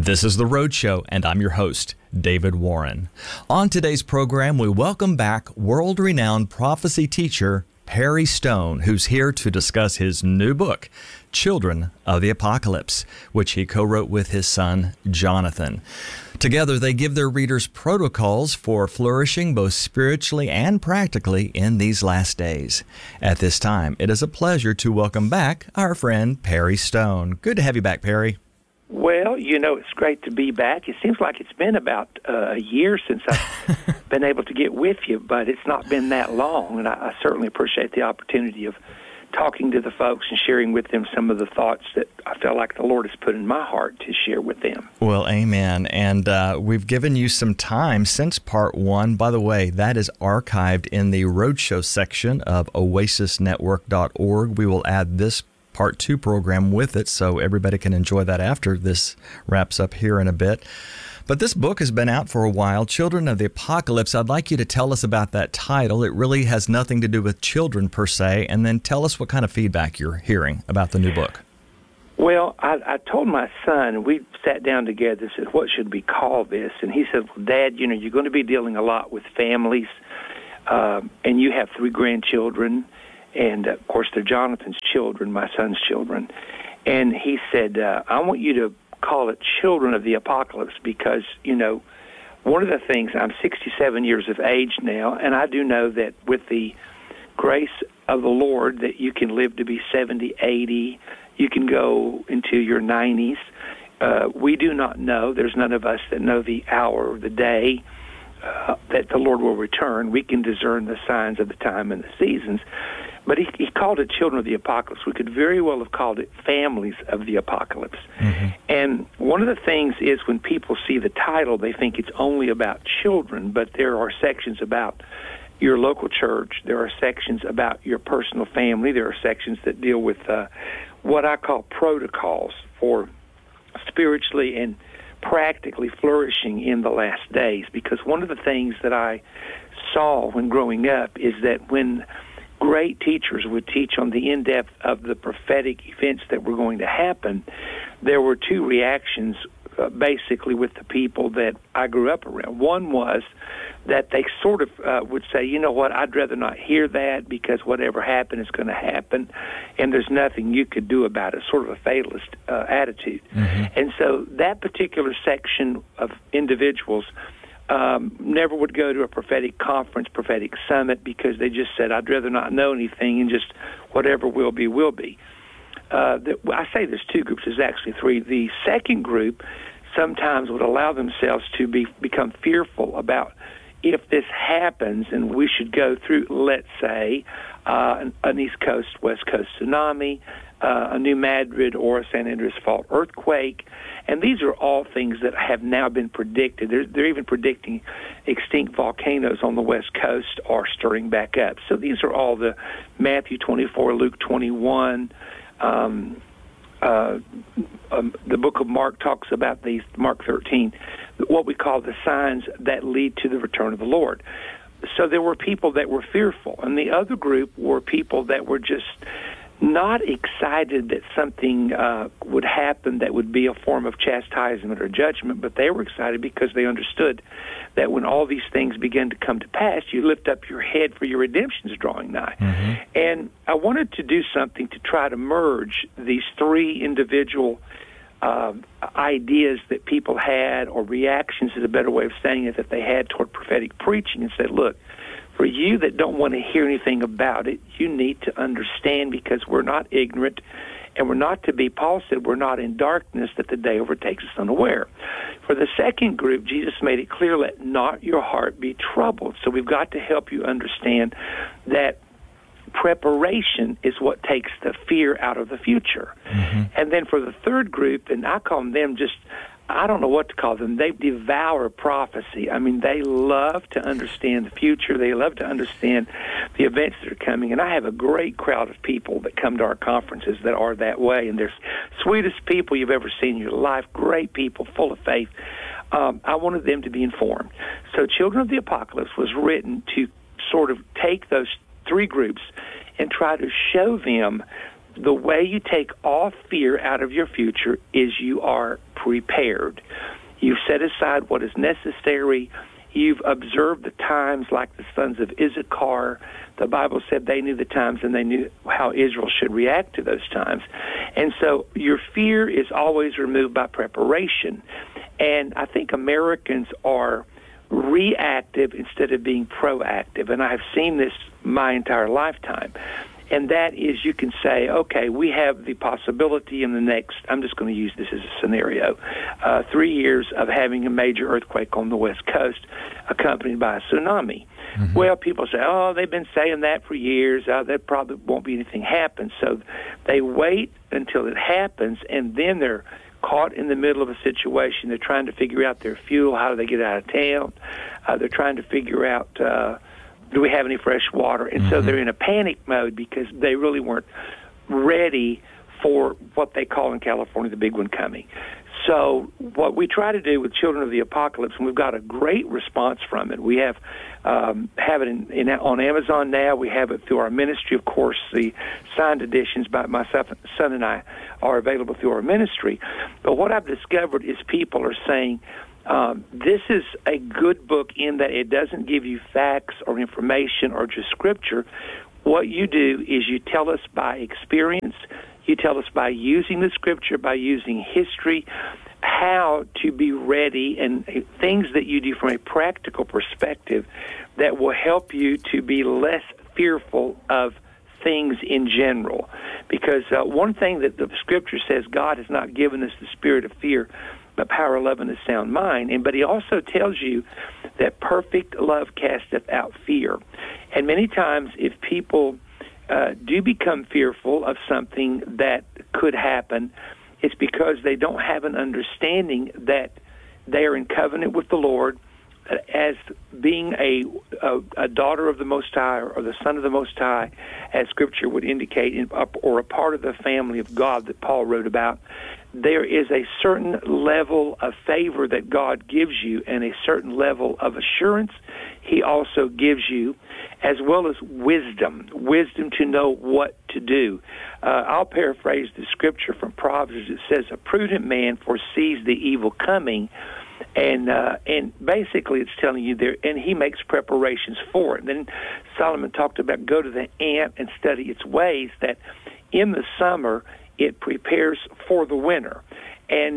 This is The Road Show, and I'm your host, David Warren. On today's program, we welcome back world-renowned prophecy teacher Perry Stone, who's here to discuss his new book, Children of the Apocalypse, which he co-wrote with his son, Jonathan. Together, they give their readers protocols for flourishing both spiritually and practically in these last days. At this time, it is a pleasure to welcome back our friend Perry Stone. Good to have you back, Perry. Well, it's great to be back. It seems like it's been about a year since I've been able to get with you, but it's not been that long, and I certainly appreciate the opportunity of talking to the folks and sharing with them some of the thoughts that I feel like the Lord has put in my heart to share with them. Well, amen. And we've given you some time since part one. By the way, that is archived in the Roadshow section of oasisnetwork.org. We will add this Part 2 program with it, so everybody can enjoy that after this wraps up here in a bit. But this book has been out for a while, Children of the Apocalypse. I'd like you to tell us about that title. It really has nothing to do with children per se, and then tell us what kind of feedback you're hearing about the new book. Well, I told my son, we sat down together and said, what should we call this? And he said, well, Dad, you're going to be dealing a lot with families, and you have 3 grandchildren. And, of course, they're Jonathan's children, my son's children. And he said, I want you to call it Children of the Apocalypse because, one of the things, I'm 67 years of age now, and I do know that with the grace of the Lord that you can live to be 70, 80, you can go into your 90s. We do not know. There's none of us that know the hour or the day that the Lord will return. We can discern the signs of the time and the seasons. But he called it Children of the Apocalypse. We could very well have called it Families of the Apocalypse. Mm-hmm. And one of the things is when people see the title, they think it's only about children, but there are sections about your local church. There are sections about your personal family. There are sections that deal with what I call protocols for spiritually and practically flourishing in the last days. Because one of the things that I saw when growing up is that when great teachers would teach on the in-depth of the prophetic events that were going to happen, there were 2 reactions basically with the people that I grew up around. One was that they sort of would say, you know what, I'd rather not hear that because whatever happened is going to happen, and there's nothing you could do about it, sort of a fatalist attitude. Mm-hmm. And so that particular section of individuals never would go to a prophetic conference, prophetic summit, because they just said, I'd rather not know anything and just whatever will be, will be. I say there's 2 groups. There's actually 3. The second group sometimes would allow themselves to become fearful about if this happens and we should go through, let's say, an East Coast, West Coast tsunami, a New Madrid or a San Andreas Fault earthquake. And these are all things that have now been predicted. They're even predicting extinct volcanoes on the West Coast are stirring back up. So these are all the Matthew 24, Luke 21. The book of Mark talks about these, Mark 13, what we call the signs that lead to the return of the Lord. So there were people that were fearful, and the other group were people that were just not excited that something would happen that would be a form of chastisement or judgment, but they were excited because they understood that when all these things begin to come to pass, you lift up your head for your redemption is drawing nigh. Mm-hmm. And I wanted to do something to try to merge these 3 individual ideas that people had, or reactions is a better way of saying it, that they had toward prophetic preaching, and said, look, for you that don't want to hear anything about it, you need to understand, because we're not ignorant, and we're not to be, Paul said, we're not in darkness that the day overtakes us unaware. For the second group, Jesus made it clear, let not your heart be troubled. So we've got to help you understand that preparation is what takes the fear out of the future. Mm-hmm. And then for the third group, and I call them just, I don't know what to call them. They devour prophecy. I mean, they love to understand the future. They love to understand the events that are coming. And I have a great crowd of people that come to our conferences that are that way. And they're sweetest people you've ever seen in your life, great people, full of faith. I wanted them to be informed. So Children of the Apocalypse was written to sort of take those 3 groups and try to show them the way you take all fear out of your future is you are prepared. You've set aside what is necessary. You've observed the times like the sons of Issachar. The Bible said they knew the times and they knew how Israel should react to those times. And so your fear is always removed by preparation. And I think Americans are reactive instead of being proactive. And I have seen this my entire lifetime. And that is, you can say, okay, we have the possibility in the next, I'm just going to use this as a scenario, 3 years of having a major earthquake on the West Coast accompanied by a tsunami. Mm-hmm. Well, people say, oh, they've been saying that for years. There probably won't be anything happen. So they wait until it happens, and then they're caught in the middle of a situation. They're trying to figure out their fuel. How do they get out of town? They're trying to figure out, do we have any fresh water? And so they're in a panic mode because they really weren't ready for what they call in California the big one coming. So what we try to do with Children of the Apocalypse, and we've got a great response from it. We have it on Amazon now. We have it through our ministry. Of course, the signed editions by my son and I are available through our ministry. But what I've discovered is people are saying, this is a good book in that it doesn't give you facts or information or just scripture. What you do is you tell us by experience, you tell us by using the scripture, by using history, how to be ready and things that you do from a practical perspective that will help you to be less fearful of things in general. Because one thing that the scripture says, God has not given us the spirit of fear, but power, love, and a sound mind. But he also tells you that perfect love casteth out fear. And many times if people do become fearful of something that could happen, it's because they don't have an understanding that they are in covenant with the Lord as being a daughter of the Most High or the son of the Most High, as Scripture would indicate, or a part of the family of God that Paul wrote about. There is a certain level of favor that God gives you and a certain level of assurance he also gives you, as well as wisdom to know what to do. I'll paraphrase the scripture from Proverbs. It says, a prudent man foresees the evil coming, and basically it's telling you there, and he makes preparations for it. And then Solomon talked about go to the ant and study its ways, that in the summer it prepares for the winter. And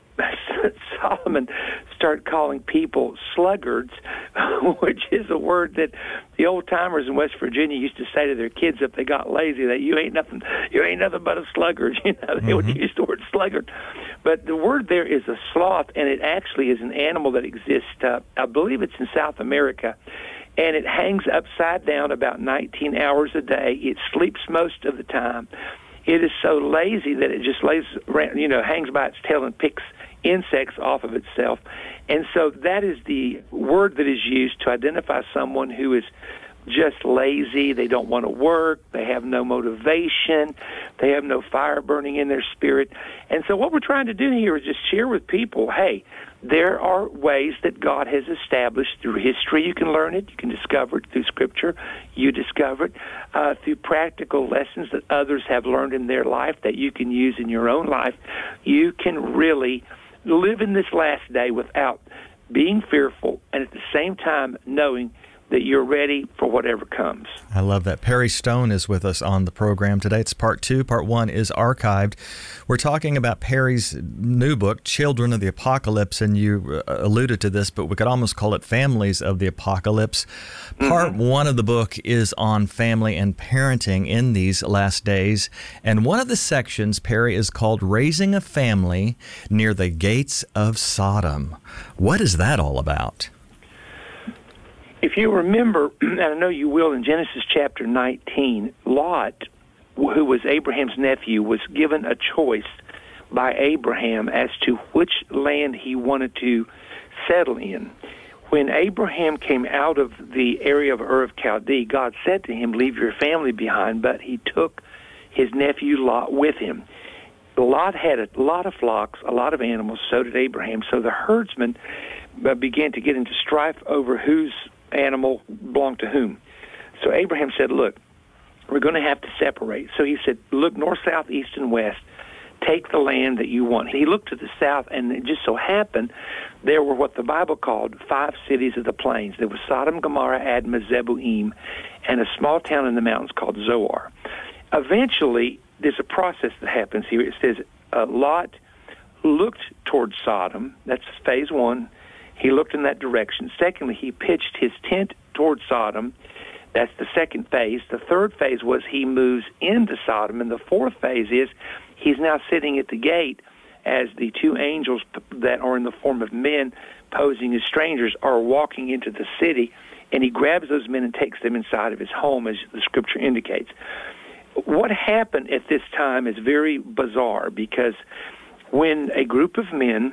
Solomon started calling people sluggards, which is a word that the old-timers in West Virginia used to say to their kids if they got lazy, that you ain't nothing but a sluggard. They would use the word sluggard. But the word there is a sloth, and it actually is an animal that exists, I believe it's in South America, and it hangs upside down about 19 hours a day. It sleeps most of the time. It is so lazy that it just lays around, hangs by its tail and picks insects off of itself. And so that is the word that is used to identify someone who is just lazy. They don't want to work. They have no motivation. They have no fire burning in their spirit. And so what we're trying to do here is just share with people, hey, there are ways that God has established through history. You can learn it. You can discover it through Scripture. You discover it through practical lessons that others have learned in their life that you can use in your own life. You can really live in this last day without being fearful and at the same time knowing that you're ready for whatever comes. I love that. Perry Stone is with us on the program today. It's part 2. Part 1 is archived. We're talking about Perry's new book, Children of the Apocalypse, and you alluded to this, but we could almost call it Families of the Apocalypse. Part 1 of the book is on family and parenting in these last days, and one of the sections, Perry, is called Raising a Family Near the Gates of Sodom. What is that all about? If you remember, and I know you will, in Genesis chapter 19, Lot, who was Abraham's nephew, was given a choice by Abraham as to which land he wanted to settle in. When Abraham came out of the area of Ur of Chaldee, God said to him, leave your family behind, but he took his nephew Lot with him. Lot had a lot of flocks, a lot of animals, so did Abraham. So the herdsmen began to get into strife over whose animal belonged to whom. So Abraham said, look, we're going to have to separate. So he said, look, north, south, east, and west. Take the land that you want. He looked to the south, and it just so happened there were what the Bible called 5 cities of the plains. There was Sodom, Gomorrah, Admah, Zeboim, and a small town in the mountains called Zoar. Eventually, there's a process that happens here. It says Lot looked towards Sodom. That's phase 1. He looked in that direction. Secondly, he pitched his tent towards Sodom. That's the second phase. The third phase was he moves into Sodom, and the fourth phase is he's now sitting at the gate as the 2 angels that are in the form of men posing as strangers are walking into the city, and he grabs those men and takes them inside of his home, as the Scripture indicates. What happened at this time is very bizarre, because when a group of men,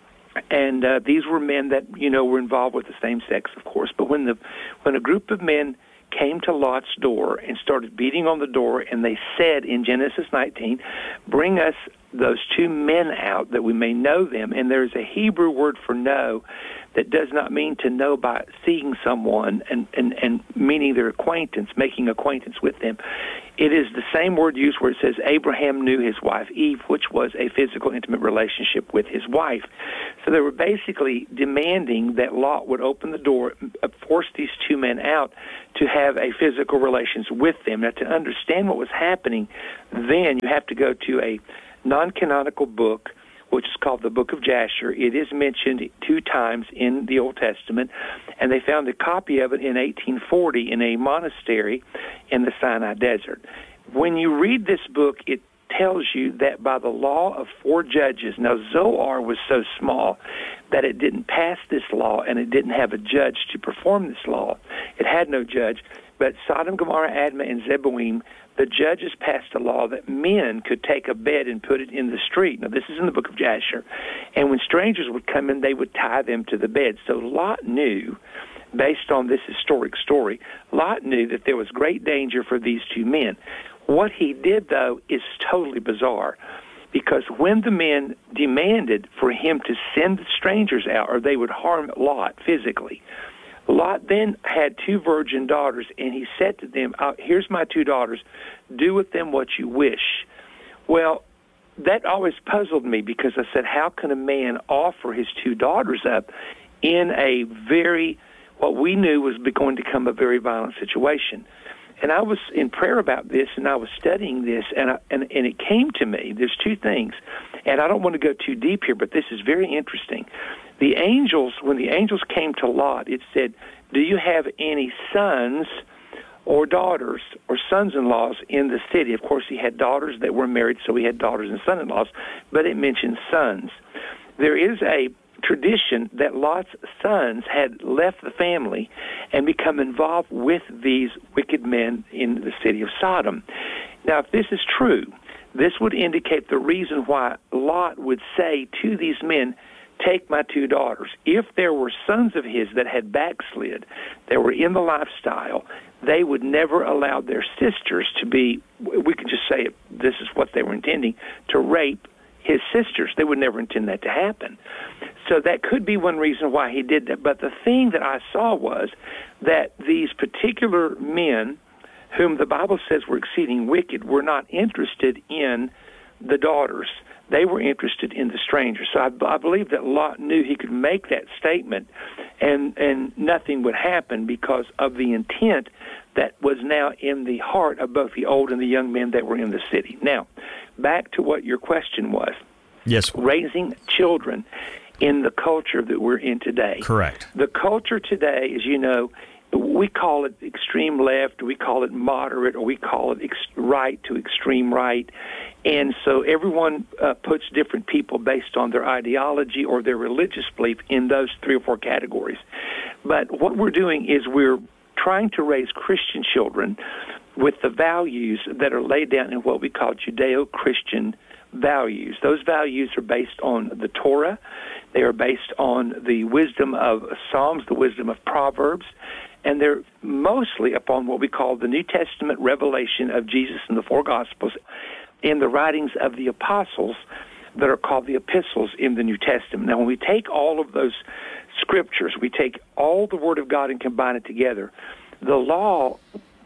and these were men that, were involved with the same sex, of course, but when a group of men came to Lot's door and started beating on the door, and they said in Genesis 19, bring us those 2 men out that we may know them. And there's a Hebrew word for know that does not mean to know by seeing someone and meaning their acquaintance, making acquaintance with them. It is the same word used where it says Abraham knew his wife Eve, which was a physical, intimate relationship with his wife. So they were basically demanding that Lot would open the door, force these 2 men out to have a physical relations with them. Now, to understand what was happening then, you have to go to a non-canonical book, which is called the Book of Jasher. It is mentioned 2 times in the Old Testament, and they found a copy of it in 1840 in a monastery in the Sinai Desert. When you read this book, it tells you that by the law of 4 judges, now Zoar was so small that it didn't pass this law, and it didn't have a judge to perform this law. It had no judge, but Sodom, Gomorrah, Admah, and Zeboim, the judges passed a law that men could take a bed and put it in the street. Now, this is in the Book of Jasher. And when strangers would come in, they would tie them to the bed. So Lot knew, based on this historic story, Lot knew that there was great danger for these 2 men. What he did, though, is totally bizarre, because when the men demanded for him to send the strangers out, or they would harm Lot physically, Lot then had 2 virgin daughters, and he said to them, here's my 2 daughters, do with them what you wish. Well, that always puzzled me, because I said, how can a man offer his 2 daughters up in a what we knew was going to become a very violent situation? And I was in prayer about this, and I was studying this, and it came to me. There's 2 things, and I don't want to go too deep here, but this is very interesting. The angels, when the angels came to Lot, it said, do you have any sons or daughters or sons-in-laws in the city? Of course, he had daughters that were married, so he had daughters and son-in-laws, but it mentioned sons. There is a tradition that Lot's sons had left the family and become involved with these wicked men in the city of Sodom. Now, if this is true, this would indicate the reason why Lot would say to these men, take my 2 daughters. If there were sons of his that had backslid, that were in the lifestyle, they would never allow their sisters to be, we could just say it, this is what they were intending, to rape his sisters. They would never intend that to happen. So that could be one reason why he did that. But the thing that I saw was that these particular men, whom the Bible says were exceeding wicked, were not interested in the daughters. They were interested in the strangers. So I believe that Lot knew he could make that statement and nothing would happen because of the intent that was now in the heart of both the old and the young men that were in the city. Now, back to what your question was. Yes. Raising children in the culture that we're in today. Correct. The culture today, as you know, we call it extreme left, we call it moderate, or we call it right to extreme right. And so everyone puts different people based on their ideology or their religious belief in those 3 or 4 categories. But what we're doing is we're trying to raise Christian children with the values that are laid down in what we call Judeo-Christian values. Those values are based on the Torah. They are based on the wisdom of Psalms, the wisdom of Proverbs, and they're mostly upon what we call the New Testament revelation of Jesus in the 4 Gospels and the writings of the apostles that are called the epistles in the New Testament. Now, when we take all of those scriptures, we take all the Word of God and combine it together, the law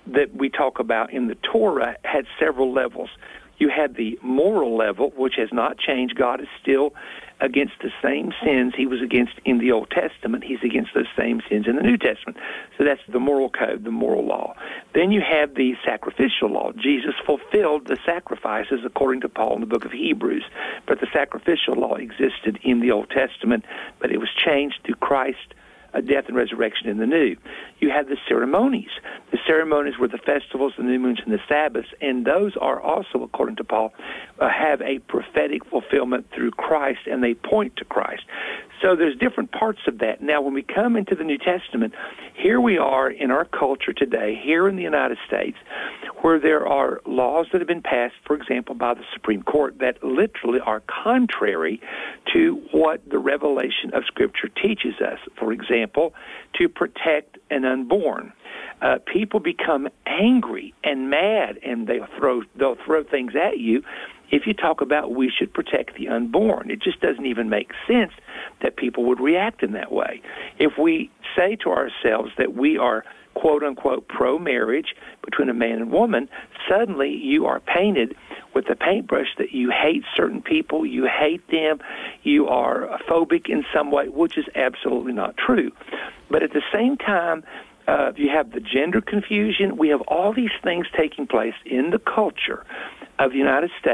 that we talk about in the Torah had several levels. You had the moral level, which has not changed. God is still against the same sins he was against in the Old Testament. He's against those same sins in the New Testament. So that's the moral code, the moral law. Then you have the sacrificial law. Jesus fulfilled the sacrifices according to Paul in the book of Hebrews. But the sacrificial law existed in the Old Testament, but it was changed through Christ, death and resurrection in the New. You have the ceremonies. The ceremonies were the festivals, the new moons, and the Sabbaths, and those are also, according to Paul, have a prophetic fulfillment through Christ, and they point to Christ. So there's different parts of that. Now, when we come into the New Testament, here we are in our culture today, here in the United States, where there are laws that have been passed, for example, by the Supreme Court that literally are contrary to what the revelation of Scripture teaches us. For example, to protect an unborn. People become angry and mad, and they'll throw things at you if you talk about we should protect the unborn. It just doesn't even make sense that people would react in that way. If we say to ourselves that we are quote-unquote pro-marriage between a man and woman, suddenly you are painted with a paintbrush that you hate certain people, you hate them, you are phobic in some way, which is absolutely not true. But at the same time, you have the gender confusion. We have all these things taking place in the culture of the United States